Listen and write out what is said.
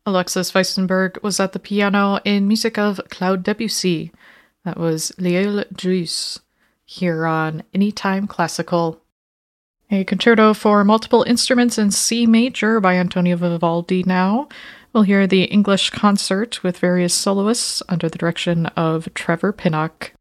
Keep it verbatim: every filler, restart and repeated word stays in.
Alexis Weissenberg was at the piano in music of Claude Debussy. That was L'Aile Douce, here on Anytime Classical. A concerto for multiple instruments in C major by Antonio Vivaldi now. We'll hear the English concert with various soloists under the direction of Trevor Pinnock.